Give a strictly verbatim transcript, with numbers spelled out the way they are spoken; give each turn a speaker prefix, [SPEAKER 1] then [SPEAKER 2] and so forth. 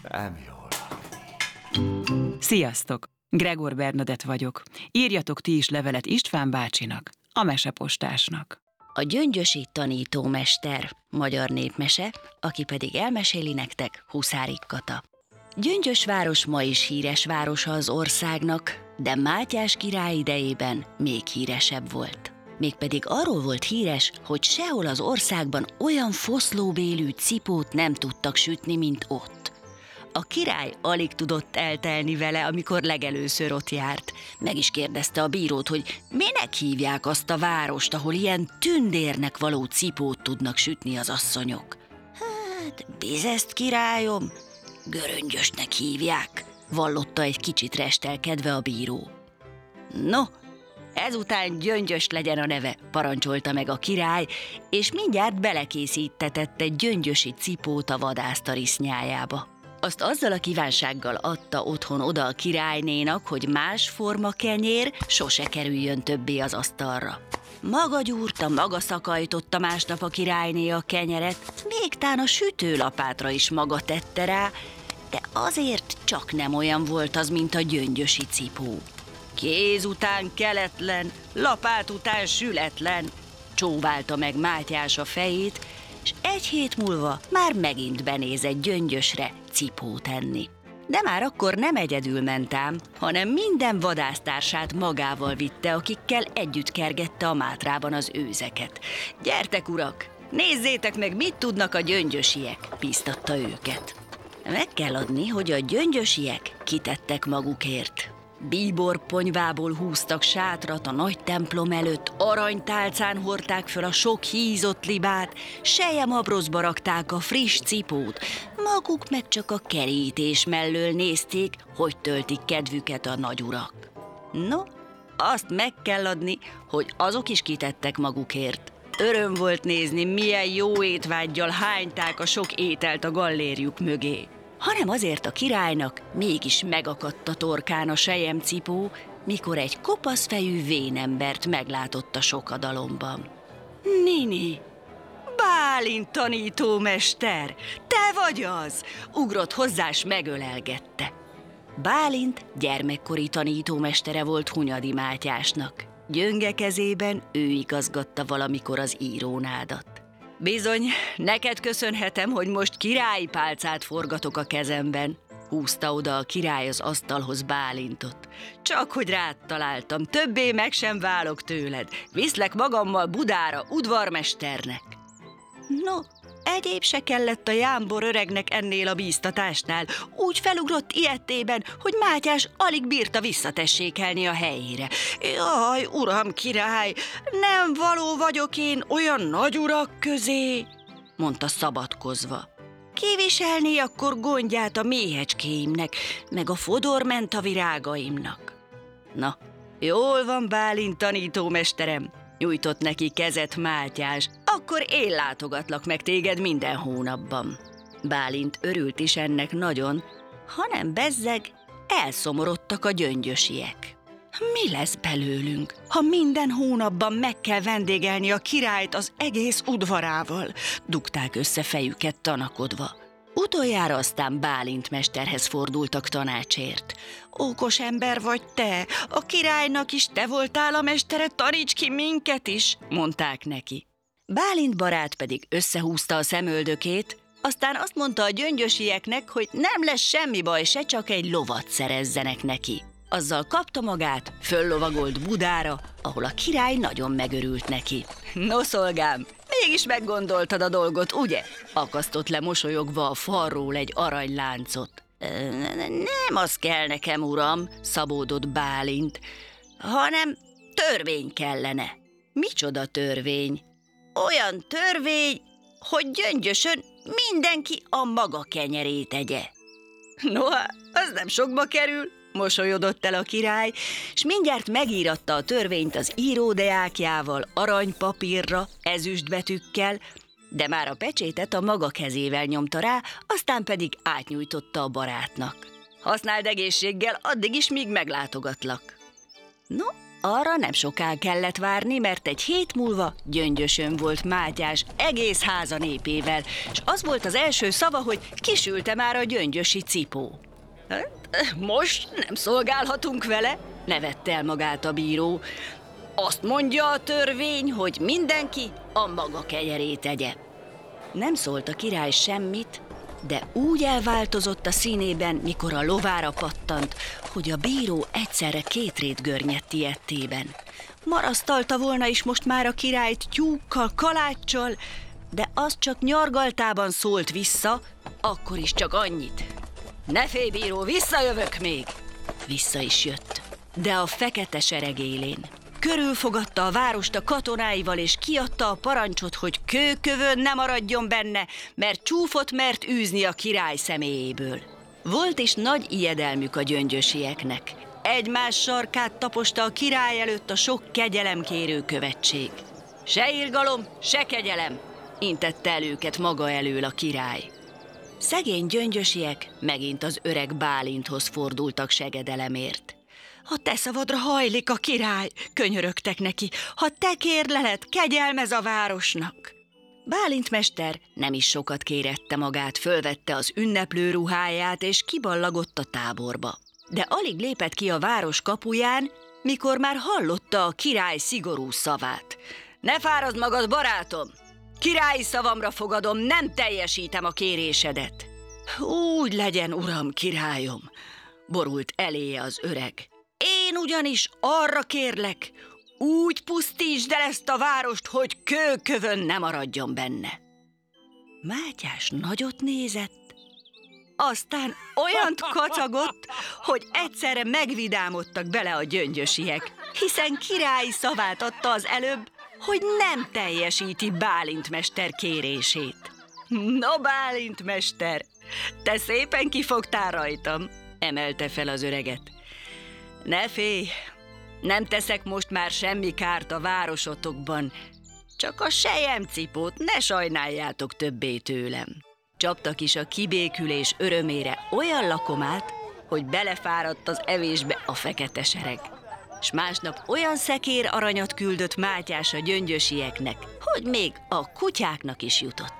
[SPEAKER 1] Nem jól lakni.
[SPEAKER 2] Sziasztok! Gregor Bernadett vagyok. Írjatok ti is levelet István bácsinak, a mesepostásnak.
[SPEAKER 3] A Gyöngyösi tanítómester, magyar népmese, aki pedig elmeséli nektek Huszárik Kata. Gyöngyös város ma is híres városa az országnak, de Mátyás király idejében még híresebb volt. Mégpedig arról volt híres, hogy sehol az országban olyan foszlóbélű cipót nem tudtak sütni, mint ott. A király alig tudott eltelni vele, amikor legelőször ott járt. Meg is kérdezte a bírót, hogy minek hívják azt a várost, ahol ilyen tündérnek való cipót tudnak sütni az asszonyok. Hát, bizeszt, királyom, Göröngyösnek hívják, vallotta egy kicsit restelkedve a bíró. No, ezután Gyöngyös legyen a neve, parancsolta meg a király, és mindjárt belekészítetett egy gyöngyösi cipót a vadásztarisznyájába. Azt azzal a kívánsággal adta otthon oda a királynénak, hogy más forma kenyér sose kerüljön többé az asztalra. Maga gyúrta, maga szakajtotta másnap a királyné a kenyeret, még tán a sütőlapátra is maga tette rá, de azért csak nem olyan volt az, mint a gyöngyösi cipó. Kéz után keletlen, lapát után sületlen, csóválta meg Mátyás a fejét, és egy hét múlva már megint benézett Gyöngyösre cipót enni. De már akkor nem egyedül ment ám, hanem minden vadásztársát magával vitte, akikkel együtt kergette a Mátrában az őzeket. Gyertek, urak, nézzétek meg, mit tudnak a gyöngyösiek, bíztatta őket. Meg kell adni, hogy a gyöngyösiek kitettek magukért. Bíborponyvából húztak sátrat a nagy templom előtt, aranytálcán hordták föl a sok hízott libát, selyemabrozba rakták a friss cipót, maguk meg csak a kerítés mellől nézték, hogy töltik kedvüket a nagyurak. No, azt meg kell adni, hogy azok is kitettek magukért. Öröm volt nézni, milyen jó étvággyal hányták a sok ételt a gallérjuk mögé. Hanem azért a királynak mégis megakadt a torkán a selyemcipó, mikor egy kopaszfejű vénembert meglátott a sokadalomban. Nini, Bálint tanítómester, te vagy az! Ugrott hozzá, s megölelgette. Bálint gyermekkori tanítómestere volt Hunyadi Mátyásnak. Gyönge kezében ő igazgatta valamikor az írónádat. Bizony, neked köszönhetem, hogy most királyi pálcát forgatok a kezemben, húzta oda a király az asztalhoz Bálintot. Csak hogy rád találtam, többé meg sem válok tőled, viszlek magammal Budára udvarmesternek. No, egyéb se kellett a jámbor öregnek ennél a bíztatásnál, úgy felugrott ilyetében, hogy Mátyás alig bírta visszatessékelni a helyére. Jaj, uram király, nem való vagyok én olyan nagy urak közé, mondta szabadkozva. Kiviselné akkor gondját a méhecskéimnek, meg a fodormenta virágaimnak. Na, jól van, Bálint tanítómesterem, nyújtott neki kezet Mátyás, akkor én látogatlak meg téged minden hónapban. Bálint örült is ennek nagyon, hanem bezzeg elszomorodtak a gyöngyösiek. Mi lesz belőlünk, ha minden hónapban meg kell vendégelni a királyt az egész udvarával? Dugták össze fejüket tanakodva. Utoljára aztán Bálint mesterhez fordultak tanácsért. Ókos ember vagy te, a királynak is te voltál a mestere, taníts ki minket is, mondták neki. Bálint barát pedig összehúzta a szemöldökét, aztán azt mondta a gyöngyösieknek, hogy nem lesz semmi baj se, csak egy lovat szerezzenek neki. Azzal kapta magát, föllovagolt Budára, ahol a király nagyon megörült neki. No, szolgám, mégis meggondoltad a dolgot, ugye? Akasztott le mosolyogva a falról egy aranyláncot. Nem az kell nekem, uram, szabódott Bálint, hanem törvény kellene. Micsoda törvény? Olyan törvény, hogy Gyöngyösön mindenki a maga kenyerét egye. Noha, az nem sokba kerül, mosolyodott el a király, s mindjárt megíratta a törvényt az íródeákjával, aranypapírra, ezüstbetűkkel, de már a pecsétet a maga kezével nyomta rá, aztán pedig átnyújtotta a barátnak. Használd egészséggel addig is, míg meglátogatlak. No, arra nem soká kellett várni, mert egy hét múlva Gyöngyösön volt Mátyás egész háza népével, és az volt az első szava, hogy kisülte már a gyöngyösi cipó. Most nem szolgálhatunk vele, nevette el magát a bíró. Azt mondja a törvény, hogy mindenki a maga kenyerét tegye. Nem szólt a király semmit, de úgy elváltozott a színében, mikor a lovára pattant, hogy a bíró egyszerre két rét görnyedt ijedtében. Marasztalta volna is most már a királyt tyúkkal, kaláccsal, de az csak nyargaltában szólt vissza, akkor is csak annyit. Ne félj, bíró, visszajövök még! Vissza is jött, de a fekete sereg élén. Körülfogadta a várost a katonáival, és kiadta a parancsot, hogy kőkövön ne maradjon benne, mert csúfot mert űzni a király személyéből. Volt is nagy ijedelmük a gyöngyösieknek. Egymás sarkát taposta a király előtt a sok kegyelemkérő követség. Se irgalom, se kegyelem, intette el őket maga elől a király. Szegény gyöngyösiek megint az öreg Bálinthoz fordultak segedelemért. Ha te szavadra hajlik a király, könyörögtek neki, ha te kérleled, kegyelmez a városnak. Bálint mester nem is sokat kérette magát, fölvette az ünneplő ruháját, és kiballagott a táborba. De alig lépett ki a város kapuján, mikor már hallotta a király szigorú szavát. Ne fárazd magad, barátom! Királyi szavamra fogadom, nem teljesítem a kérésedet. Úgy legyen, uram, királyom, borult eléje az öreg. Én ugyanis arra kérlek, úgy pusztítsd el ezt a várost, hogy kőkövön ne maradjon benne. Mátyás nagyot nézett, aztán olyant kacagott, hogy egyszerre megvidámodtak bele a gyöngyösiek, hiszen királyi szavát adta az előbb, hogy nem teljesíti Bálint mester kérését. No, Bálint mester, te szépen kifogtál rajtam, emelte fel az öreget. Ne félj, nem teszek most már semmi kárt a városotokban, csak a selyemcipót ne sajnáljátok többé tőlem. Csaptak is a kibékülés örömére olyan lakomát, hogy belefáradt az evésbe a fekete sereg. S másnap olyan szekér aranyat küldött Mátyás a gyöngyösieknek, hogy még a kutyáknak is jutott.